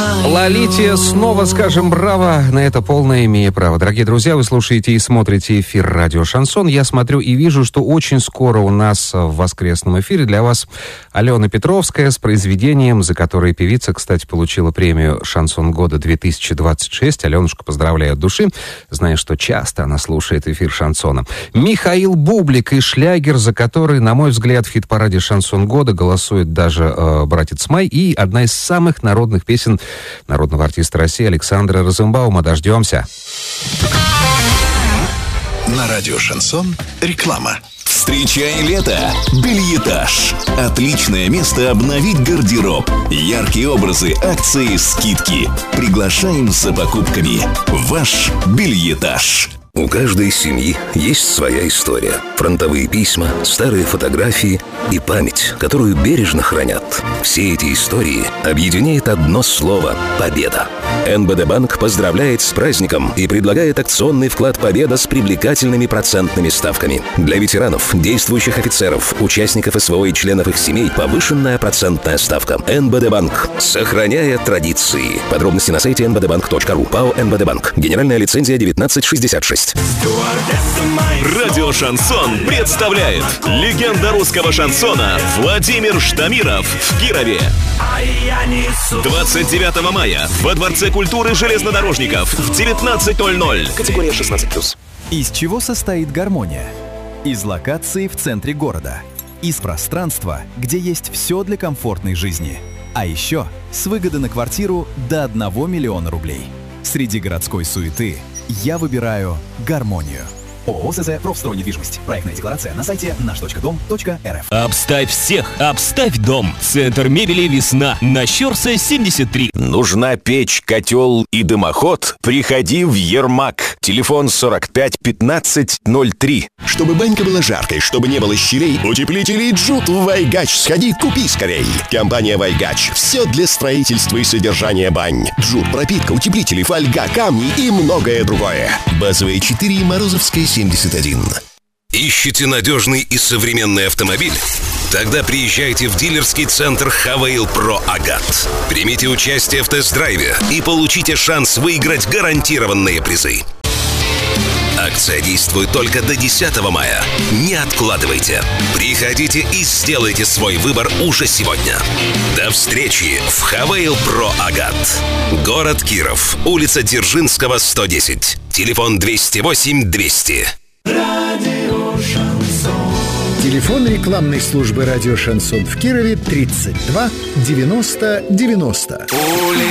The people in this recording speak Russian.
Лолите снова скажем браво, на это полное имея право. Дорогие друзья, вы слушаете и смотрите эфир «Радио Шансон». Я смотрю и вижу, что очень скоро у нас в воскресном эфире для вас Алена Петровская с произведением, за которое певица, кстати, получила премию «Шансон года 2026». Аленушка, поздравляю от души, зная, что часто она слушает эфир шансона. Михаил Бублик и шлягер, за который, на мой взгляд, в хит-параде «Шансон года» голосует даже «Братец Май», и одна из самых народных песен народного артиста России Александра Розенбаума. Дождемся. На радио «Шансон» реклама. Встречай лето! Бельетаж. Отличное место обновить гардероб. Яркие образы, акции, скидки. Приглашаем за покупками. Ваш Бельетаж. У каждой семьи есть своя история. Фронтовые письма, старые фотографии и память, которую бережно хранят. Все эти истории объединяет одно слово – победа. НБД Банк поздравляет с праздником и предлагает акционный вклад «Победа» с привлекательными процентными ставками. Для ветеранов, действующих офицеров, участников СВО и членов их семей повышенная процентная ставка. НБД Банк. Сохраняя традиции. Подробности на сайте nbdbank.ru. ПАО «НБД Банк». Генеральная лицензия 1966. Радио «Шансон» представляет легенда русского шансона Владимир Ждамиров в Кирове. 29 мая во Дворце культуры железнодорожников в 19:00. Категория 16+. Из чего состоит гармония? Из локации в центре города. Из пространства, где есть все для комфортной жизни. А еще с выгоды на квартиру до 1 миллиона рублей. Среди городской суеты я выбираю гармонию. ООО ЗЗ «Профстрой недвижимость». Проектная декларация на сайте наш.дом.рф. Обставь всех, обставь дом. Центр мебели «Весна» на Щорса 73. Нужна печь, котел и дымоход? Приходи в Ермак. Телефон 45 15 03. Чтобы банька была жаркой, чтобы не было щелей, утеплителей Джут в Вайгач. Сходи, купи скорей. Компания Вайгач. Все для строительства и содержания бань. Джут, пропитка, утеплители, фольга, камни и многое другое. Базовые 4, Морозовская 71. Ищете надежный и современный автомобиль? Тогда приезжайте в дилерский центр Хавейл Про Агат. Примите участие в тест-драйве и получите шанс выиграть гарантированные призы. Акция действует только до 10 мая. Не откладывайте. Приходите и сделайте свой выбор уже сегодня. До встречи в Хавейл Про Агат. Город Киров. Улица Дзержинского, 110. Телефон 208 200. Телефон рекламной службы «Радио Шансон» в Кирове 32 90 90.